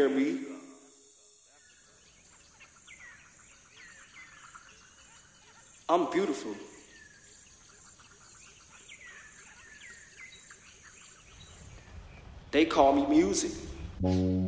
hear me. I'm beautiful. They call me music.